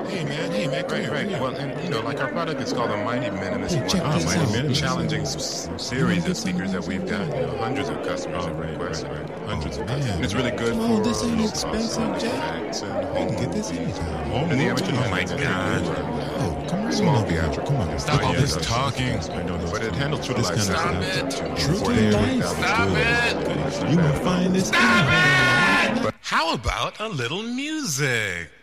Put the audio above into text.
Hey man, come Right. here. Well, and like our product is called the Mighty Minimus. Hey, check this Mighty out. Minimus. You Challenging wanna get series of some speakers that we've got. music? Hundreds of customers have requested. Hundreds of And it's really good Come for on, this ain't low expensive, cost Jack. effects and You home can get this movies. anytime. And the amateur Oh my God. Oh, come right Small on over here. theatrical. Come on. Stop all Yeah, this yeah. talking. But it handles true This life kind of sound. stuff. To True 40, to life. 50,000 Stop good. it. You will find this. How about a little music?